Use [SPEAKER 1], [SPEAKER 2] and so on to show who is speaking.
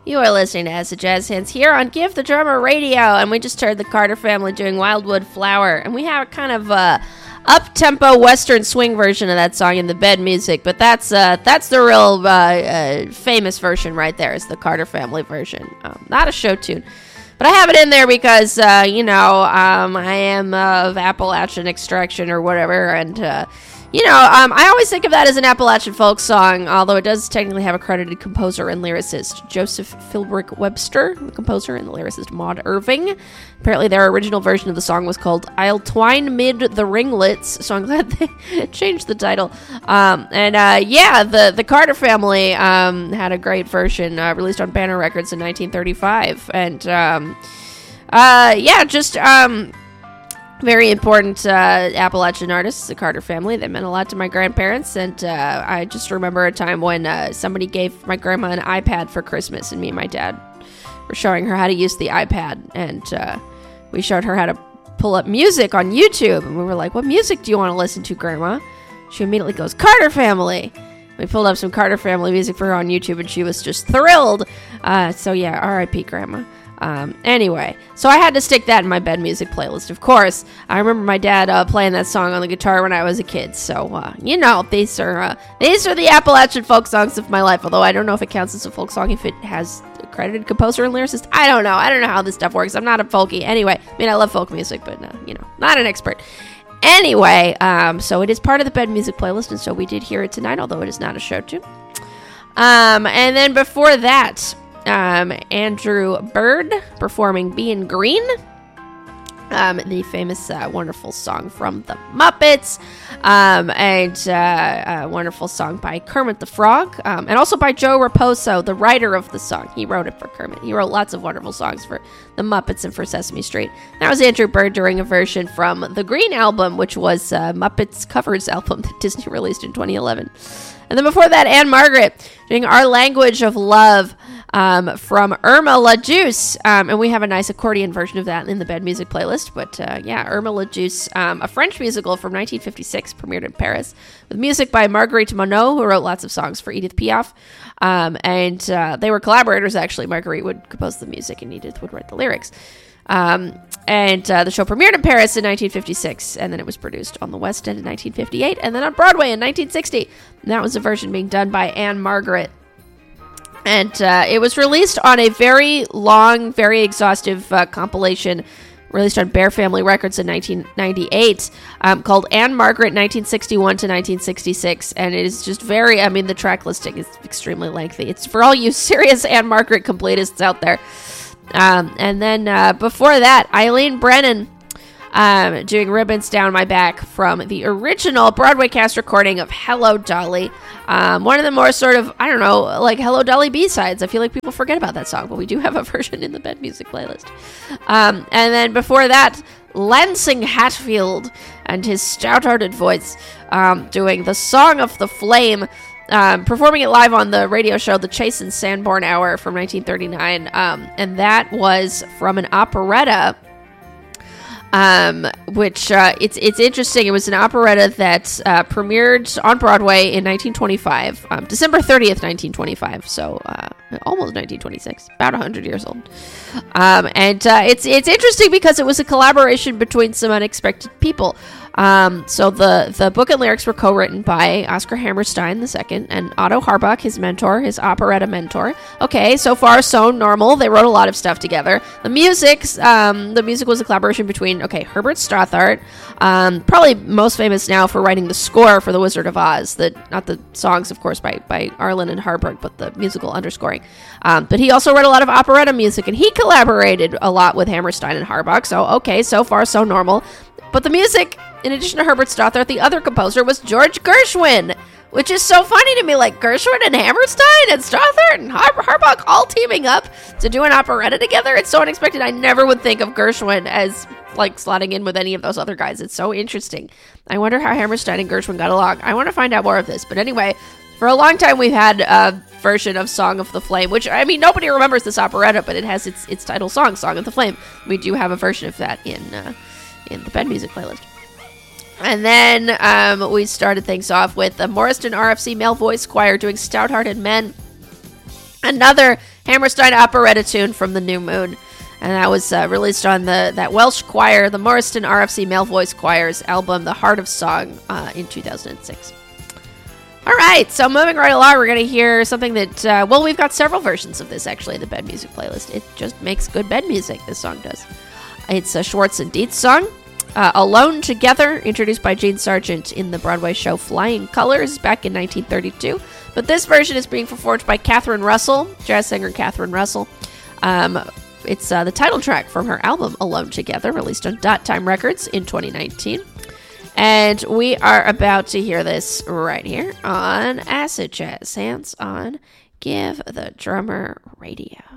[SPEAKER 1] You are listening to Acid Jazz Hands here on Give the Drummer Radio, and we just heard the Carter Family doing Wildwood Flower, and we have kind of a up-tempo Western swing version of that song in the bed music, but that's the real famous version right there, is the Carter Family version. Not a show tune. But I have it in there because, I am of Appalachian extraction or whatever, and I always think of that as an Appalachian folk song, although it does technically have a credited composer and lyricist, Joseph Philbrick Webster, the composer, and the lyricist Maud Irving. Apparently their original version of the song was called I'll Twine Mid the Ringlets, so I'm glad they changed the title. The Carter Family had a great version released on Banner Records in 1935, and very important Appalachian artists, the Carter Family. They meant a lot to my grandparents, and I just remember a time when somebody gave my grandma an iPad for Christmas, and me and my dad were showing her how to use the iPad, and we showed her how to pull up music on YouTube, and we were like, what music do you want to listen to, Grandma? She immediately goes, Carter Family! We pulled up some Carter Family music for her on YouTube, and she was just thrilled. R.I.P. Grandma. Anyway, so I had to stick that in my bed music playlist, of course. I remember my dad playing that song on the guitar when I was a kid, so, these are the Appalachian folk songs of my life, although I don't know if it counts as a folk song if it has a credited composer and lyricist. I don't know how this stuff works. I'm not a folkie. Anyway, I love folk music, but, not an expert. Anyway, so it is part of the bed music playlist, and so we did hear it tonight, although it is not a show tune. And then before that, Andrew Bird performing Bein' Green, the famous wonderful song from the Muppets, and a wonderful song by Kermit the Frog, and also by Joe Raposo, the writer of the song. He wrote it for Kermit. He wrote lots of wonderful songs for the Muppets and for Sesame Street. That was Andrew Bird doing a version from the Green Album, which was Muppets Covers album that Disney released in 2011. And then before that, Anne Margaret doing Our Language of Love, from Irma La Juice, and we have a nice accordion version of that in the bed music playlist. But Irma La Juice, a French musical from 1956, premiered in Paris, with music by Marguerite Monod, who wrote lots of songs for Edith Piaf, and they were collaborators, actually. Marguerite would compose the music and Edith would write the lyrics. The show premiered in Paris in 1956, and then it was produced on the West End in 1958, and then on Broadway in 1960. And that was a version being done by Anne Margaret. And it was released on a very long, very exhaustive compilation released on Bear Family Records in 1998 called Anne Margaret 1961 to 1966. And it is just the track listing is extremely lengthy. It's for all you serious Anne Margaret completists out there. And then before that, Eileen Brennan doing Ribbons Down My Back from the original Broadway cast recording of Hello Dolly. One of the more sort of, like Hello Dolly B-sides. I feel like people forget about that song, but we do have a version in the bed music playlist. And then before that, Lansing Hatfield and his stout-hearted voice doing The Song of the Flame, performing it live on the radio show The Chase and Sanborn Hour from 1939. And that was from an operetta, which it's interesting. It was an operetta that premiered on Broadway in 1925, December 30th, 1925, so almost 1926, about 100 years old. It's interesting because it was a collaboration between some unexpected people. So the book and lyrics were co-written by Oscar Hammerstein II and Otto Harbach, his mentor, his operetta mentor. Okay, so far so normal. They wrote a lot of stuff together. The music was a collaboration between Herbert Stothart, probably most famous now for writing the score for The Wizard of Oz. Not the songs, of course, by Arlen and Harburg, but the musical underscoring. But he also wrote a lot of operetta music, and he collaborated a lot with Hammerstein and Harbach. So okay, so far so normal. But the music, in addition to Herbert Stothart, the other composer was George Gershwin, which is so funny to me, like Gershwin and Hammerstein and Stothart and Harbach all teaming up to do an operetta together. It's so unexpected. I never would think of Gershwin as like slotting in with any of those other guys. It's so interesting. I wonder how Hammerstein and Gershwin got along. I want to find out more of this. But anyway, for a long time we've had a version of Song of the Flame, which, nobody remembers this operetta, but it has its title song, Song of the Flame. We do have a version of that in the bed music playlist. And then we started things off with the Morriston RFC Male Voice Choir doing Stout-Hearted Men. Another Hammerstein operetta tune from the New Moon. And that was released on that Welsh choir, the Morriston RFC Male Voice Choir's album, The Heart of Song, in 2006. All right, so moving right along, we're going to hear something that, we've got several versions of this, actually, in the bed music playlist. It just makes good bed music, this song does. It's a Schwartz and Dietz song, Alone Together, introduced by Gene Sargent in the Broadway show Flying Colors back in 1932. But this version is being performed by Catherine Russell, jazz singer Catherine Russell. It's the title track from her album Alone Together, released on Dot Time Records in 2019. And we are about to hear this right here on Acid Jazz. Hands on, Give the Drummer Radio.